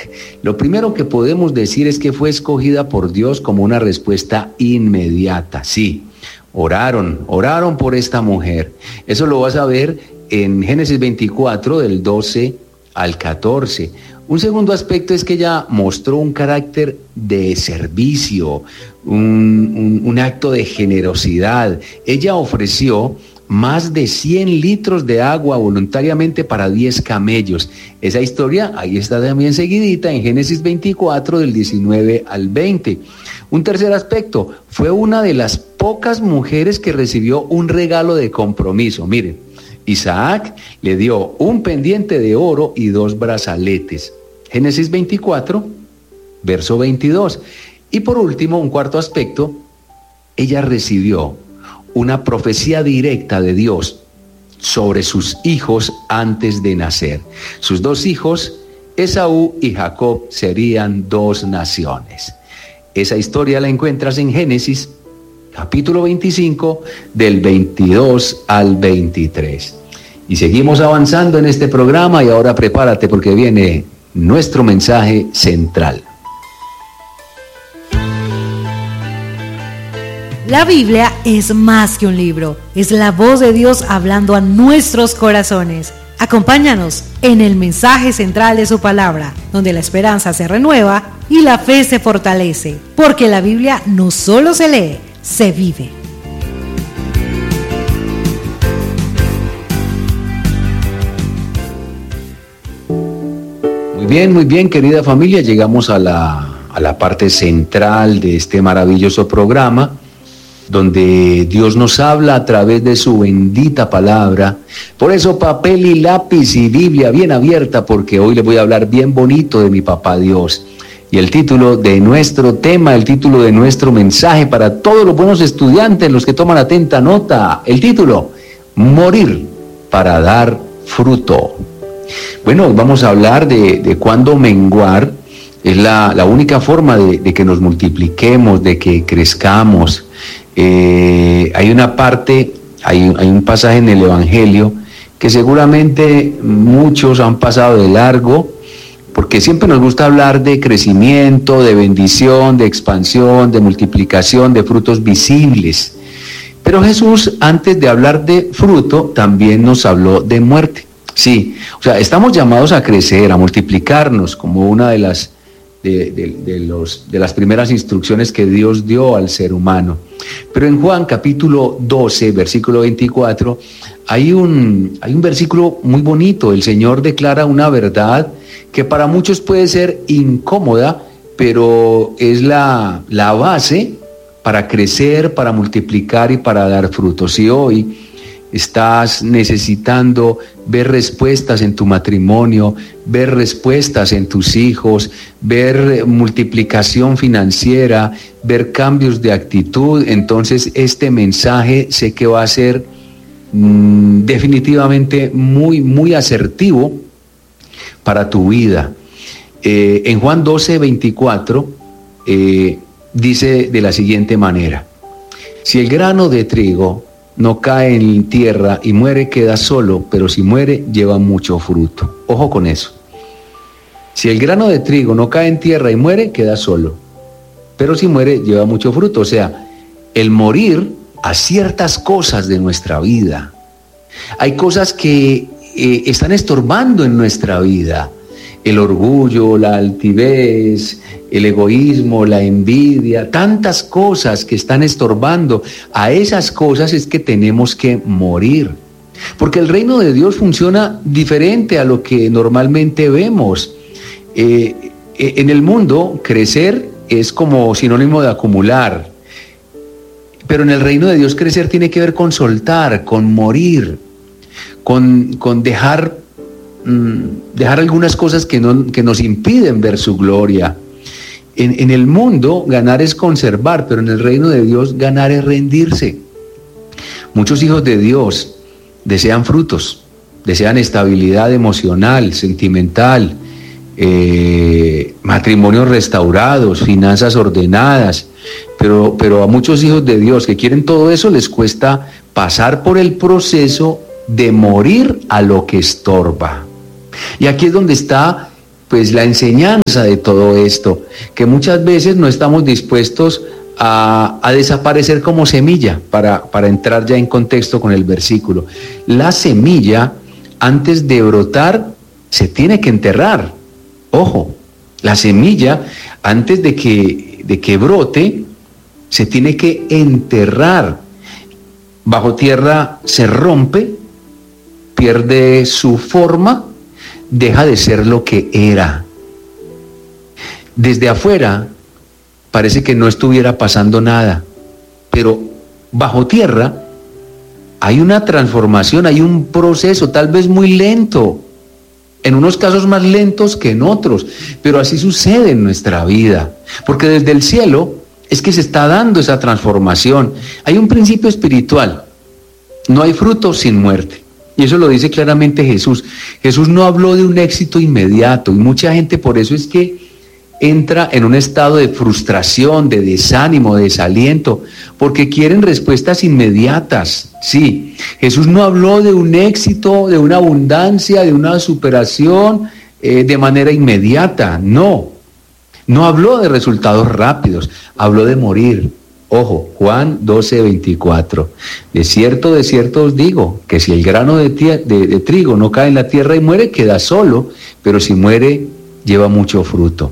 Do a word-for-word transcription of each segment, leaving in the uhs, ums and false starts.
Isaac. Lo primero que podemos decir es que fue escogida por Dios como una respuesta inmediata. Sí, oraron, oraron por esta mujer. Eso lo vas a ver en Génesis veinticuatro, del doce al catorce. Un segundo aspecto es que ella mostró un carácter de servicio, un, un, un acto de generosidad. Ella ofreció más de cien litros de agua voluntariamente para diez camellos. Esa historia ahí está también seguidita en Génesis veinticuatro, del diecinueve al veinte. Un tercer aspecto, fue una de las pocas mujeres que recibió un regalo de compromiso. Miren, Isaac le dio un pendiente de oro y dos brazaletes. Génesis veinticuatro, verso veintidós. Y por último, un cuarto aspecto, ella recibió una profecía directa de Dios sobre sus hijos antes de nacer. Sus dos hijos, Esaú y Jacob, serían dos naciones. Esa historia la encuentras en Génesis capítulo veinticinco, del veintidós al veintitrés. Y seguimos avanzando en este programa, y ahora prepárate porque viene nuestro mensaje central. La Biblia es más que un libro, es la voz de Dios hablando a nuestros corazones. Acompáñanos en el mensaje central de su palabra, donde la esperanza se renueva y la fe se fortalece, porque la Biblia no solo se lee, se vive. Muy bien, muy bien, querida familia, llegamos a la, a la parte central de este maravilloso programa, donde Dios nos habla a través de su bendita palabra. Por eso papel y lápiz y Biblia bien abierta, porque hoy les voy a hablar bien bonito de mi papá Dios. Y el título de nuestro tema, el título de nuestro mensaje para todos los buenos estudiantes, los que toman atenta nota, el título, morir para dar fruto. Bueno, vamos a hablar de, de cuándo menguar. Es la, la única forma de, de que nos multipliquemos, de que crezcamos. Eh, hay una parte, hay, hay un pasaje en el Evangelio que seguramente muchos han pasado de largo, porque siempre nos gusta hablar de crecimiento, de bendición, de expansión, de multiplicación, de frutos visibles. Pero Jesús, antes de hablar de fruto, también nos habló de muerte. Sí, o sea, estamos llamados a crecer, a multiplicarnos, como una de las, de, de, de, los, de las primeras instrucciones que Dios dio al ser humano. Pero en Juan capítulo doce, versículo veinticuatro, hay un, hay un versículo muy bonito. El Señor declara una verdad que para muchos puede ser incómoda, pero es la, la base para crecer, para multiplicar y para dar frutos. Si hoy estás necesitando ver respuestas en tu matrimonio, ver respuestas en tus hijos, ver multiplicación financiera, ver cambios de actitud, entonces este mensaje sé que va a ser mmm, definitivamente muy, muy asertivo para tu vida. Eh, en Juan doce, veinticuatro, eh, dice de la siguiente manera: si el grano de trigo no cae en tierra y muere, queda solo, pero si muere, lleva mucho fruto. Ojo con eso. Si el grano de trigo no cae en tierra y muere, queda solo, pero si muere, lleva mucho fruto. O sea, el morir a ciertas cosas de nuestra vida. Hay cosas que eh, están estorbando en nuestra vida. El orgullo, la altivez, el egoísmo, la envidia, tantas cosas que están estorbando. A esas cosas es que tenemos que morir. Porque el reino de Dios funciona diferente a lo que normalmente vemos. Eh, en el mundo, crecer es como sinónimo de acumular. Pero en el reino de Dios, crecer tiene que ver con soltar, con morir, con, con dejar... dejar algunas cosas que, no, que nos impiden ver su gloria. En, en el mundo ganar es conservar, pero en el reino de Dios ganar es rendirse. Muchos hijos de Dios desean frutos, desean estabilidad emocional, sentimental, eh, matrimonios restaurados, finanzas ordenadas, pero, pero a muchos hijos de Dios que quieren todo eso les cuesta pasar por el proceso de morir a lo que estorba. Y aquí es donde está pues la enseñanza de todo esto, que muchas veces no estamos dispuestos a, a desaparecer como semilla, para, para entrar ya en contexto con el versículo. La semilla, antes de brotar, se tiene que enterrar. Ojo, la semilla, antes de que, de que brote, se tiene que enterrar. Bajo tierra se rompe, pierde su forma, deja de ser lo que era. Desde afuera parece que no estuviera pasando nada, pero bajo tierra hay una transformación, hay un proceso tal vez muy lento, en unos casos más lentos que en otros, pero así sucede en nuestra vida, porque desde el cielo es que se está dando esa transformación. Hay un principio espiritual: no hay fruto sin muerte. Y eso lo dice claramente Jesús. Jesús no habló de un éxito inmediato, y mucha gente por eso es que entra en un estado de frustración, de desánimo, de desaliento, porque quieren respuestas inmediatas. Sí, Jesús no habló de un éxito, de una abundancia, de una superación eh, de manera inmediata, no. No habló de resultados rápidos, habló de morir. Ojo, Juan doce, veinticuatro. De cierto, de cierto os digo, que si el grano de, tie- de, de trigo no cae en la tierra y muere, queda solo, pero si muere, lleva mucho fruto.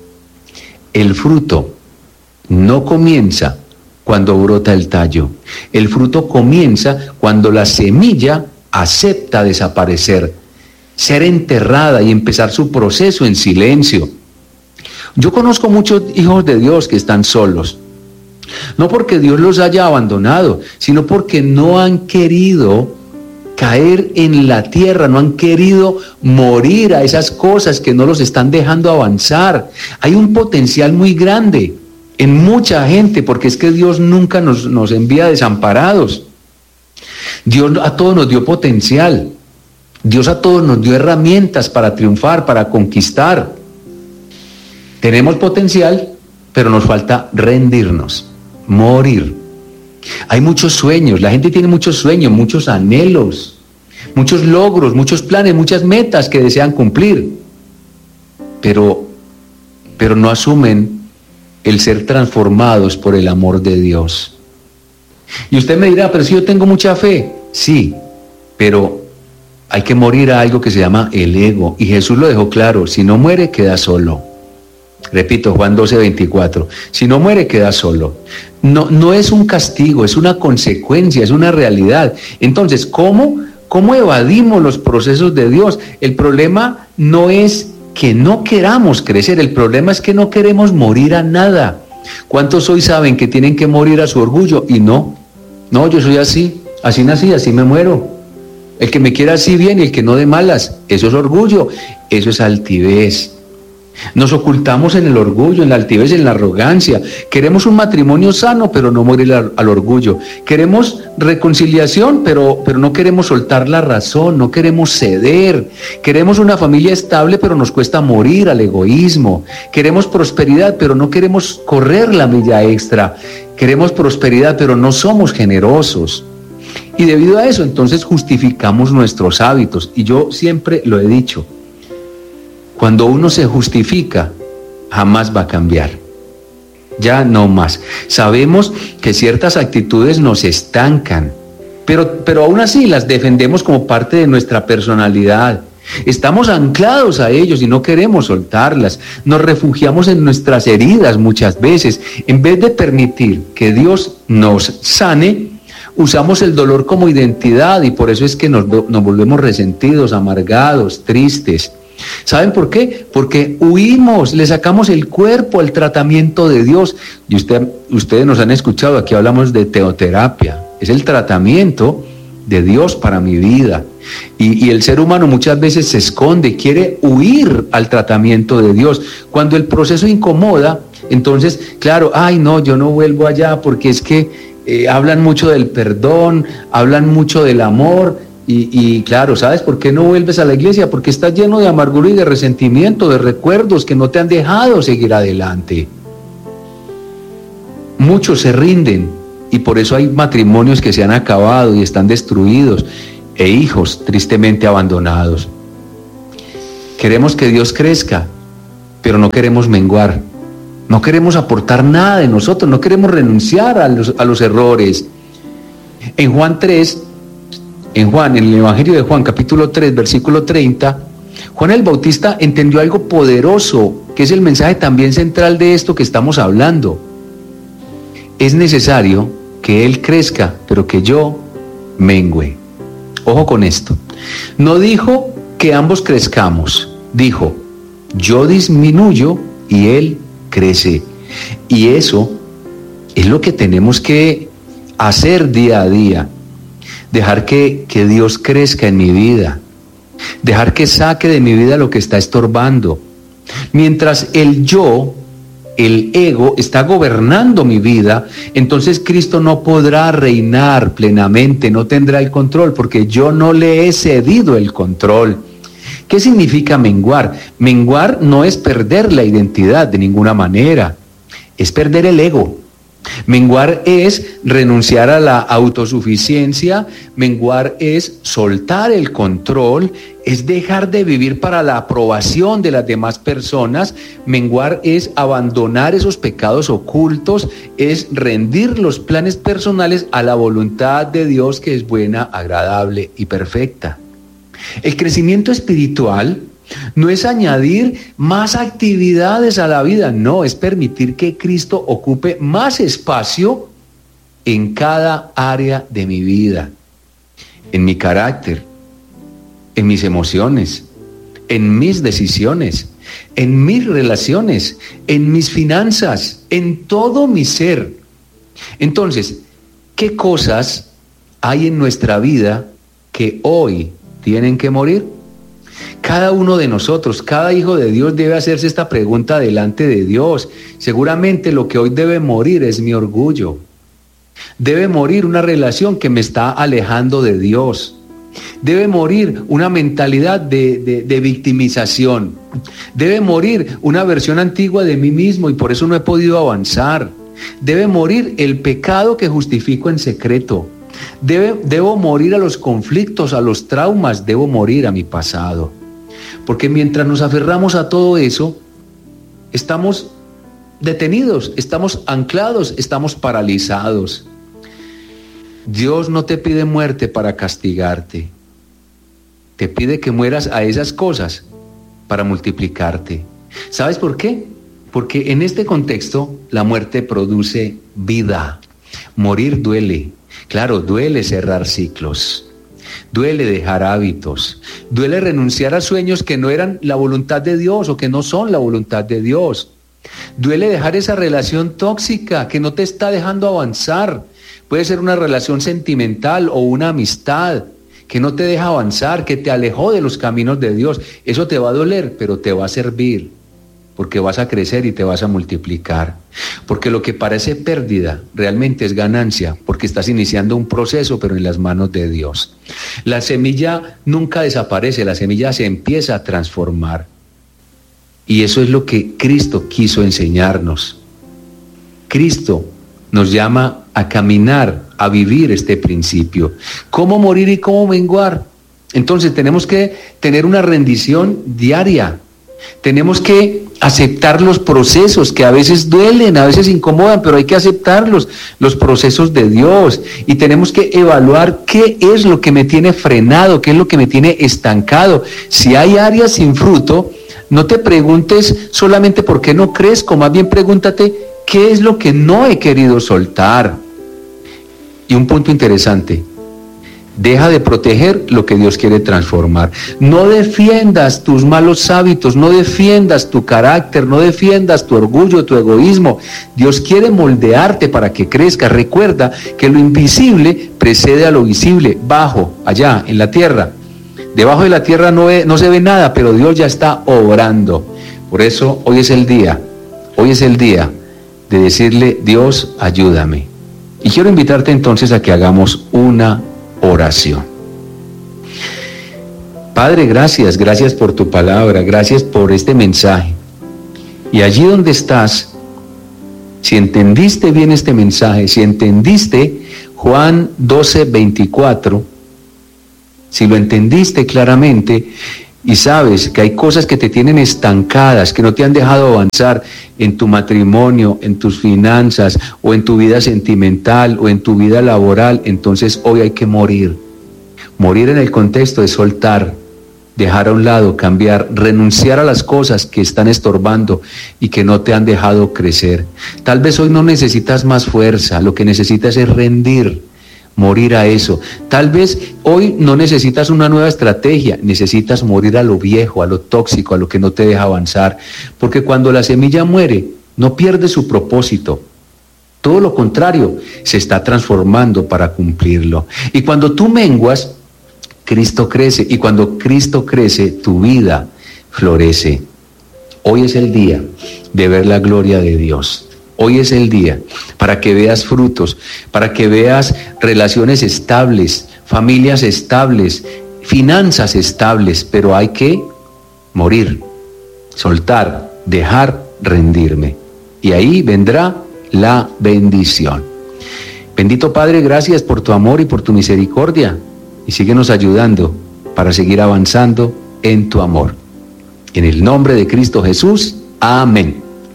El fruto no comienza cuando brota el tallo. El fruto comienza cuando la semilla acepta desaparecer, ser enterrada y empezar su proceso en silencio. Yo conozco muchos hijos de Dios que están solos. No porque Dios los haya abandonado, sino porque no han querido caer en la tierra, no han querido morir a esas cosas que no los están dejando avanzar. Hay un potencial muy grande en mucha gente, porque es que Dios nunca nos, nos envía desamparados. Dios a todos nos dio potencial. Dios a todos nos dio herramientas para triunfar, para conquistar. Tenemos potencial, pero nos falta rendirnos, morir. Hay muchos sueños, la gente tiene muchos sueños, muchos anhelos, muchos logros, muchos planes, muchas metas que desean cumplir, pero, pero no asumen el ser transformados por el amor de Dios. Y usted me dirá, pero si yo tengo mucha fe, sí, pero hay que morir a algo que se llama el ego, y Jesús lo dejó claro: si no muere, queda solo. Repito, Juan doce, veinticuatro. Si no muere, queda solo. No, no es un castigo, es una consecuencia, es una realidad. Entonces, ¿cómo, cómo evadimos los procesos de Dios? El problema no es que no queramos crecer, el problema es que no queremos morir a nada. ¿Cuántos hoy saben que tienen que morir a su orgullo? Y no, no, yo soy así, así nací, así me muero. El que me quiera así bien y el que no de malas, eso es orgullo, eso es altivez. Nos ocultamos en el orgullo, en la altivez, en la arrogancia. Queremos un matrimonio sano, pero no morir al, al orgullo. Queremos reconciliación, pero, pero no queremos soltar la razón, no queremos ceder. Queremos una familia estable, pero nos cuesta morir al egoísmo. Queremos prosperidad, pero no queremos correr la milla extra. Queremos prosperidad, pero no somos generosos. Y debido a eso, entonces justificamos nuestros hábitos. Y yo siempre lo he dicho: cuando uno se justifica, jamás va a cambiar. Ya no más. Sabemos que ciertas actitudes nos estancan, pero, pero aún así las defendemos como parte de nuestra personalidad. Estamos anclados a ellos y no queremos soltarlas. Nos refugiamos en nuestras heridas muchas veces. En vez de permitir que Dios nos sane, usamos el dolor como identidad, y por eso es que nos, nos volvemos resentidos, amargados, tristes. ¿Saben por qué? Porque huimos, le sacamos el cuerpo al tratamiento de Dios. Y usted, ustedes nos han escuchado, aquí hablamos de teoterapia. Es el tratamiento de Dios para mi vida. Y, y el ser humano muchas veces se esconde, quiere huir al tratamiento de Dios. Cuando el proceso incomoda, entonces, claro, ay no, yo no vuelvo allá porque es que eh, hablan mucho del perdón, hablan mucho del amor. Y, y claro, ¿sabes por qué no vuelves a la iglesia? Porque estás lleno de amargura y de resentimiento, de recuerdos que no te han dejado seguir adelante. Muchos se rinden, y por eso hay matrimonios que se han acabado y están destruidos, e hijos tristemente abandonados. Queremos que Dios crezca, pero no queremos menguar. No queremos aportar nada de nosotros, no queremos renunciar a los, a los errores. En Juan tres, en Juan, en el Evangelio de Juan, capítulo tres, versículo treinta, Juan el Bautista entendió algo poderoso, que es el mensaje también central de esto que estamos hablando. Es necesario que Él crezca, pero que yo mengüe. Ojo con esto. No dijo que ambos crezcamos, dijo, yo disminuyo y Él crece. Y eso es lo que tenemos que hacer día a día. Dejar que, que Dios crezca en mi vida. Dejar que saque de mi vida lo que está estorbando. Mientras el yo, el ego, está gobernando mi vida, entonces Cristo no podrá reinar plenamente, no tendrá el control, porque yo no le he cedido el control. ¿Qué significa menguar? Menguar no es perder la identidad de ninguna manera, es perder el ego. Menguar es renunciar a la autosuficiencia, menguar es soltar el control, es dejar de vivir para la aprobación de las demás personas, menguar es abandonar esos pecados ocultos, es rendir los planes personales a la voluntad de Dios que es buena, agradable y perfecta. El crecimiento espiritual no es añadir más actividades a la vida, no, es permitir que Cristo ocupe más espacio en cada área de mi vida, en mi carácter, en mis emociones, en mis decisiones, en mis relaciones, en mis finanzas, en todo mi ser. Entonces, ¿qué cosas hay en nuestra vida que hoy tienen que morir? Cada uno de nosotros, cada hijo de Dios debe hacerse esta pregunta delante de Dios. Seguramente lo que hoy debe morir es mi orgullo. Debe morir una relación que me está alejando de Dios. Debe morir una mentalidad de, de, de victimización. Debe morir una versión antigua de mí mismo y por eso no he podido avanzar. Debe morir el pecado que justifico en secreto. Debe, debo morir a los conflictos, a los traumas, debo morir a mi pasado. Porque mientras nos aferramos a todo eso, estamos detenidos, estamos anclados, estamos paralizados. Dios no te pide muerte para castigarte. Te pide que mueras a esas cosas para multiplicarte. ¿Sabes por qué? Porque en este contexto la muerte produce vida. Morir duele. Claro, duele cerrar ciclos, duele dejar hábitos, duele renunciar a sueños que no eran la voluntad de Dios o que no son la voluntad de Dios. Duele dejar esa relación tóxica que no te está dejando avanzar. Puede ser una relación sentimental o una amistad que no te deja avanzar, que te alejó de los caminos de Dios. Eso te va a doler, pero te va a servir. Porque vas a crecer y te vas a multiplicar. Porque lo que parece pérdida realmente es ganancia, porque estás iniciando un proceso, pero en las manos de Dios. La semilla nunca desaparece, la semilla se empieza a transformar. Y eso es lo que Cristo quiso enseñarnos. Cristo nos llama a caminar, a vivir este principio. ¿Cómo morir y cómo menguar? Entonces tenemos que tener una rendición diaria. Tenemos que aceptar los procesos que a veces duelen, a veces incomodan, pero hay que aceptarlos, los procesos de Dios. Y tenemos que evaluar qué es lo que me tiene frenado, qué es lo que me tiene estancado. Si hay áreas sin fruto, no te preguntes solamente por qué no crezco, más bien pregúntate qué es lo que no he querido soltar. Y un punto interesante. Deja de proteger lo que Dios quiere transformar. No defiendas tus malos hábitos, no defiendas tu carácter, no defiendas tu orgullo, tu egoísmo. Dios quiere moldearte para que crezcas. Recuerda que lo invisible precede a lo visible, bajo, allá, en la tierra. Debajo de la tierra no, ve, no se ve nada, pero Dios ya está obrando. Por eso hoy es el día, hoy es el día de decirle, Dios, ayúdame. Y quiero invitarte entonces a que hagamos una oración. Padre, gracias, gracias por tu palabra, gracias por este mensaje. Y allí donde estás, si entendiste bien este mensaje, si entendiste Juan doce, veinticuatro, si lo entendiste claramente, y sabes que hay cosas que te tienen estancadas, que no te han dejado avanzar en tu matrimonio, en tus finanzas, o en tu vida sentimental, o en tu vida laboral, entonces hoy hay que morir. Morir en el contexto de soltar, dejar a un lado, cambiar, renunciar a las cosas que están estorbando y que no te han dejado crecer. Tal vez hoy no necesitas más fuerza, lo que necesitas es rendir, morir a eso. Tal vez hoy no necesitas una nueva estrategia, necesitas morir a lo viejo, a lo tóxico, a lo que no te deja avanzar, porque cuando la semilla muere, no pierde su propósito. Todo lo contrario, se está transformando para cumplirlo. Y cuando tú menguas, Cristo crece, y cuando Cristo crece, tu vida florece. Hoy es el día de ver la gloria de Dios. Hoy es el día para que veas frutos, para que veas relaciones estables, familias estables, finanzas estables, pero hay que morir, soltar, dejar, rendirme. Y ahí vendrá la bendición. Bendito Padre, gracias por tu amor y por tu misericordia. Y síguenos ayudando para seguir avanzando en tu amor. En el nombre de Cristo Jesús, amén.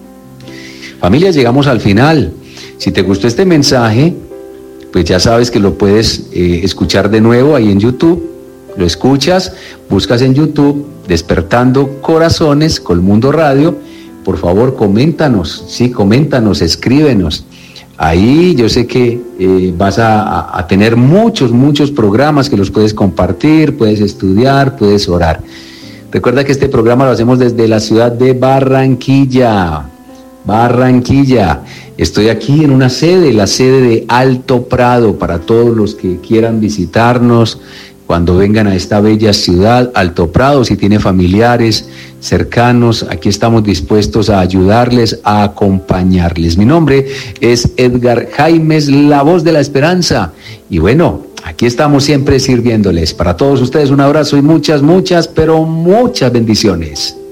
Familia, llegamos al final. Si te gustó este mensaje, pues ya sabes que lo puedes eh, escuchar de nuevo ahí en YouTube. Lo escuchas, buscas en YouTube Despertando Corazones Colmundo Radio. Por favor, coméntanos, sí, coméntanos, escríbenos. Ahí yo sé que eh, vas a, a tener muchos, muchos programas que los puedes compartir, puedes estudiar, puedes orar. Recuerda que este programa lo hacemos desde la ciudad de Barranquilla. Barranquilla. Estoy aquí en una sede, la sede de Alto Prado, para todos los que quieran visitarnos cuando vengan a esta bella ciudad, Alto Prado. Si tiene familiares cercanos, aquí estamos dispuestos a ayudarles, a acompañarles. Mi nombre es Edgar Jaimes, la voz de la esperanza. Y bueno, aquí estamos siempre sirviéndoles. Para todos ustedes un abrazo y muchas, muchas, pero muchas bendiciones.